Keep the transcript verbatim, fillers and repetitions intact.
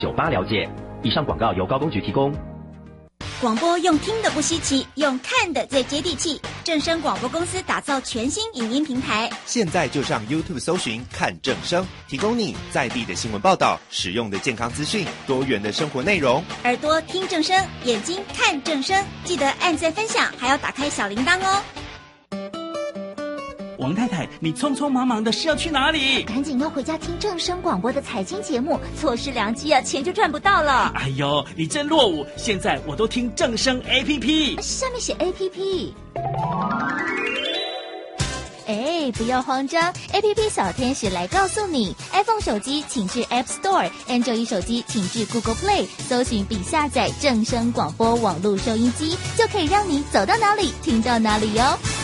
九八了解。以上广告由高工局提供。 广播用听的不稀奇，用看的最接地气。正声广播公司打造全新影音平台， 现在就上 YouTube 搜寻看正声，提供你在地的新闻报道、实用的健康资讯、多元的生活内容。 耳朵听正声，眼睛看正声，记得按赞分享，还要打开小铃铛哦。 王太太，你匆匆忙忙的是要去哪里？ 赶紧要回家听正声广播的财经节目，错失良机啊，钱就赚不到了。 哎呦，你真落伍！现在我都听正声 A P P， 下面写 A P P。哎，不要慌张 ，A P P 小天使来告诉你 ，iPhone 手机请至 App Store，Android 手机请至 Google Play， 搜寻并下载正声广播网络收音机，就可以让你走到哪里听到哪里哟。